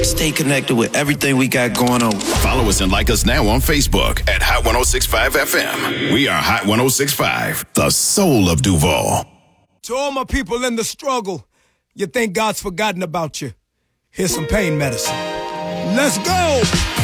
Stay connected with everything we got going on. Follow us and like us now on Facebook at Hot 1065 FM. We are Hot 1065, the soul of Duval. To all my people in the struggle, you think God's forgotten about you. Here's some pain medicine. Let's go!